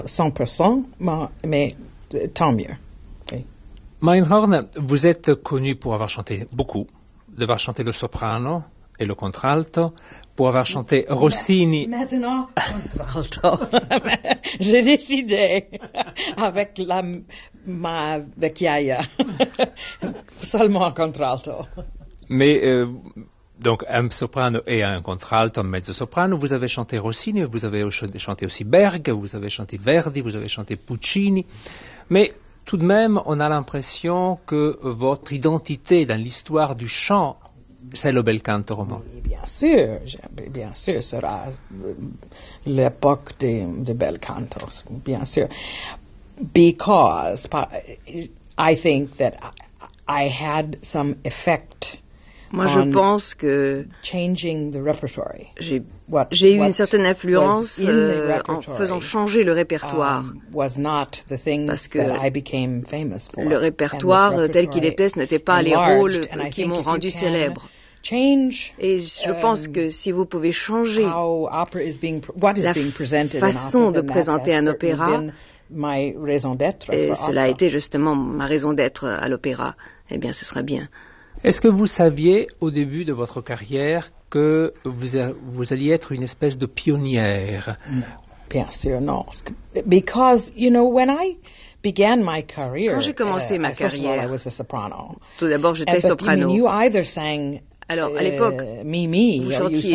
100%, mais tant mieux. Oui. Meinhorn, vous êtes connu pour avoir chanté beaucoup, d'avoir chanté le soprano et le contralto, pour avoir chanté Rossini. Maintenant, contralto. J'ai décidé avec ma vecchiaia, seulement contralto. Mais donc un soprano et un contralto, un mezzo-soprano. Vous avez chanté Rossini, vous avez chanté aussi Berg, vous avez chanté Verdi, vous avez chanté Puccini. Mais tout de même, on a l'impression que votre identité dans l'histoire du chant, c'est le bel canto roman. Bien sûr, sera l'époque de bel cantos, bien sûr. Because I think that I had some effect. Moi, je pense que changing the repertory. J'ai eu une certaine influence en faisant changer le répertoire. Parce que le répertoire tel qu'il était, ce n'était pas les rôles qui m'ont rendu célèbre. Et je pense que si vous pouvez changer la façon de présenter un opéra, et cela a été justement ma raison d'être à l'opéra, eh bien ce serait bien. Est-ce que vous saviez au début de votre carrière que vous alliez être une espèce de pionnière? Non, bien sûr, non. Because, when I began my career, quand j'ai commencé ma carrière, I was a soprano. Tout d'abord, j'étais soprano. You either sang Alors, à l'époque, Mimi, vous chantiez